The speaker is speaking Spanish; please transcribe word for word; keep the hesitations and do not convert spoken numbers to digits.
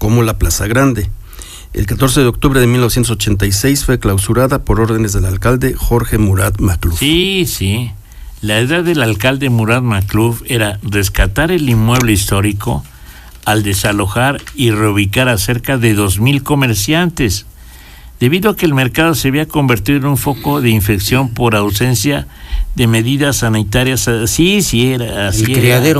como la Plaza Grande. El catorce de octubre de mil novecientos ochenta y seis fue clausurada por órdenes del alcalde Jorge Murat Macluf. Sí, sí. La idea del alcalde Murat Macluf era rescatar el inmueble histórico al desalojar y reubicar a cerca de dos mil comerciantes, debido a que el mercado se había convertido en un foco de infección por ausencia de medidas sanitarias. Sí, sí, era así. El criadero.